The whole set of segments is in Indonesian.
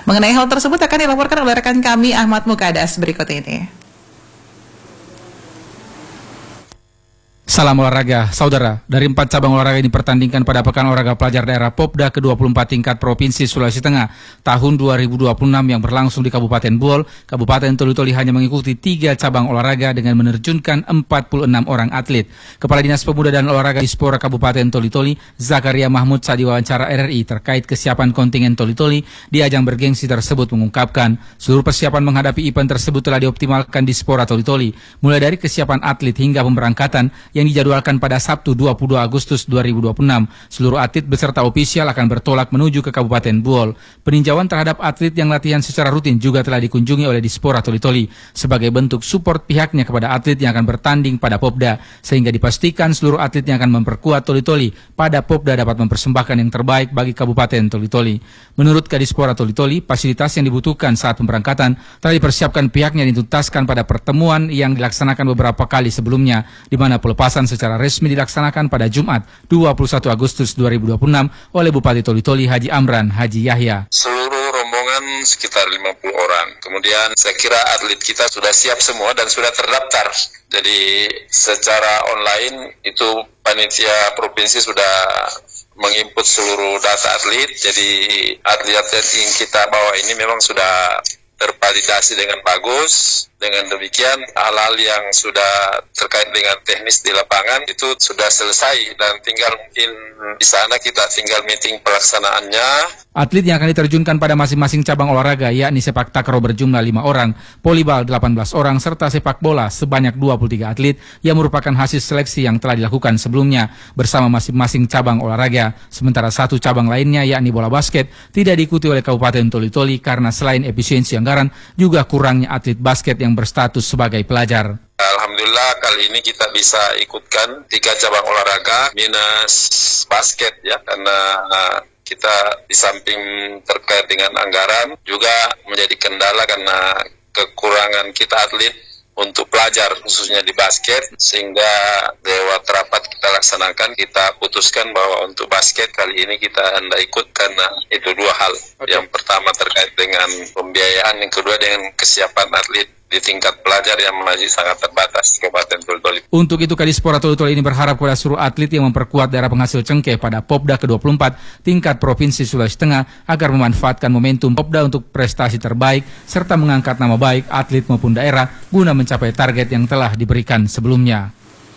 Mengenai hal tersebut akan dilaporkan oleh rekan kami Ahmad Mukadas berikut ini. Salam olahraga, saudara. Dari 4 cabang olahraga yang dipertandingkan pada Pekan Olahraga Pelajar Daerah Popda ke-24 tingkat Provinsi Sulawesi Tengah tahun 2026 yang berlangsung di Kabupaten Buol, Kabupaten Toli-Toli hanya mengikuti 3 cabang olahraga dengan menerjunkan 46 orang atlet. Kepala Dinas Pemuda dan Olahraga Dispora Kabupaten Toli-Toli, Zakaria Mahmud, saat diwawancara RRI terkait kesiapan kontingen Toli-Toli di ajang bergengsi tersebut mengungkapkan, seluruh persiapan menghadapi event tersebut telah dioptimalkan Dispora Toli-Toli, mulai dari kesiapan atlet hingga pemberangkatan yang dijadwalkan pada Sabtu 22 Agustus 2026. Seluruh atlet beserta ofisial akan bertolak menuju ke Kabupaten Buol. Peninjauan terhadap atlet yang latihan secara rutin juga telah dikunjungi oleh Dispora Toli-Toli sebagai bentuk support pihaknya kepada atlet yang akan bertanding pada Popda, sehingga dipastikan seluruh atlet yang akan memperkuat Toli-Toli pada Popda dapat mempersembahkan yang terbaik bagi Kabupaten Toli-Toli. Menurut Kadispora Toli-Toli, fasilitas yang dibutuhkan saat pemberangkatan telah dipersiapkan pihaknya dituntaskan pada pertemuan yang dilaksanakan beberapa kali sebelumnya, di mana pelepasan secara resmi dilaksanakan pada Jumat 21 Agustus 2026 oleh Bupati Toli-Toli Haji Amran Haji Yahya. Seluruh rombongan sekitar 50 orang. Kemudian saya kira atlet kita sudah siap semua dan sudah terdaftar. Jadi secara online itu panitia provinsi sudah menginput seluruh data atlet. Jadi atlet-atlet yang kita bawa ini memang sudah tervalidasi dengan bagus. Dengan demikian, hal-hal yang sudah terkait dengan teknis di lapangan itu sudah selesai dan tinggal mungkin di sana kita tinggal meeting pelaksanaannya. Atlet yang akan diterjunkan pada masing-masing cabang olahraga yakni sepak takraw berjumlah 5 orang, volleyball 18 orang, serta sepak bola sebanyak 23 atlet yang merupakan hasil seleksi yang telah dilakukan sebelumnya bersama masing-masing cabang olahraga. Sementara 1 cabang lainnya yakni bola basket tidak diikuti oleh Kabupaten Toli-Toli karena selain efisiensi anggaran juga kurangnya atlet basket yang berstatus sebagai pelajar. Alhamdulillah kali ini kita bisa ikutkan 3 cabang olahraga minus basket ya, karena kita di samping terkait dengan anggaran juga menjadi kendala karena kekurangan kita atlet untuk pelajar khususnya di basket, sehingga lewat rapat kita laksanakan, kita putuskan bahwa untuk basket kali ini kita hendak ikut karena itu 2 hal. Yang pertama terkait dengan pembiayaan, yang kedua dengan kesiapan atlet di tingkat pelajar yang masih sangat terbatas di Kabupaten Toli-Toli. Untuk itu Kadispora Toli-Toli ini berharap kepada seluruh atlet yang memperkuat daerah penghasil cengkeh pada Popda ke-24 tingkat Provinsi Sulawesi Tengah agar memanfaatkan momentum Popda untuk prestasi terbaik serta mengangkat nama baik atlet maupun daerah guna mencapai target yang telah diberikan sebelumnya.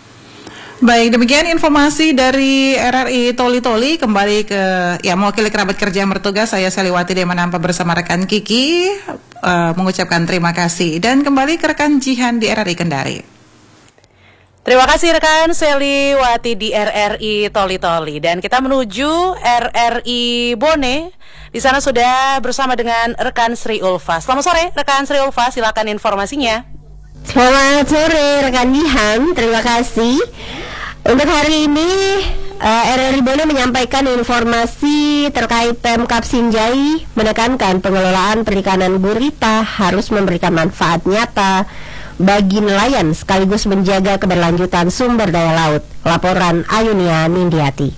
Baik, demikian informasi dari RRI Toli-Toli. Kembali ke mewakili kerabat kerja yang bertugas, saya Seliwati Demanampa bersama rekan Kiki mengucapkan terima kasih. Dan kembali ke rekan Jihan di RRI Kendari. Terima kasih rekan Seliwati di RRI Toli-Toli. Dan kita menuju RRI Bone. Di sana sudah bersama dengan rekan Sri Ulfa. Selamat sore rekan Sri Ulfa, silakan informasinya. Selamat sore rekan Jihan, terima kasih. Untuk hari ini RRI Bone menyampaikan informasi terkait Pemkab Sinjai menekankan pengelolaan perikanan gurita harus memberikan manfaat nyata bagi nelayan sekaligus menjaga keberlanjutan sumber daya laut. Laporan Ayunia Nindiati.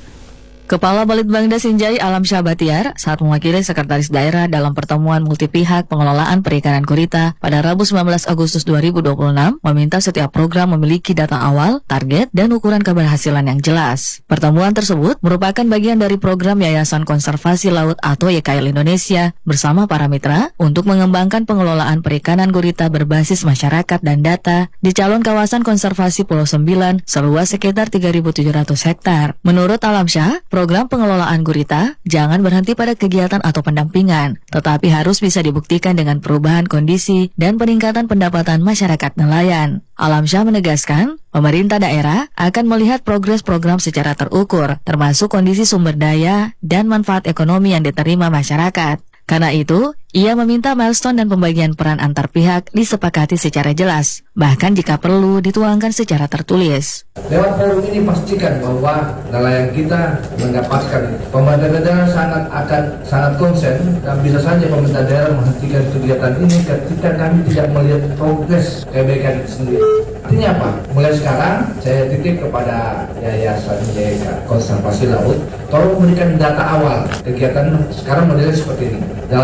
Kepala Balitbangda Sinjai Alam Syah Batiar saat mewakili Sekretaris Daerah dalam pertemuan multipihak pengelolaan perikanan gurita pada Rabu 19 Agustus 2026 meminta setiap program memiliki data awal, target, dan ukuran keberhasilan yang jelas. Pertemuan tersebut merupakan bagian dari program Yayasan Konservasi Laut atau YKL Indonesia bersama para mitra untuk mengembangkan pengelolaan perikanan gurita berbasis masyarakat dan data di calon kawasan konservasi Pulau 9 seluas sekitar 3.700 hektar. Menurut Alam Syah, program pengelolaan gurita jangan berhenti pada kegiatan atau pendampingan, tetapi harus bisa dibuktikan dengan perubahan kondisi dan peningkatan pendapatan masyarakat nelayan. Alam Syah menegaskan, pemerintah daerah akan melihat progres program secara terukur, termasuk kondisi sumber daya dan manfaat ekonomi yang diterima masyarakat. Karena itu, ia meminta milestone dan pembagian peran antar pihak disepakati secara jelas, bahkan jika perlu dituangkan secara tertulis. Lewat forum ini pastikan bahwa nelayan kita mendapatkan pemerintah daerah sangat konsen, dan bisa saja pemerintah daerah menghentikan kegiatan ini ketika kami tidak melihat progres kebaikan itu sendiri. Artinya apa? Mulai sekarang saya titip kepada Yayasan Konservasi Laut, tolong berikan data awal kegiatan sekarang modelnya seperti ini.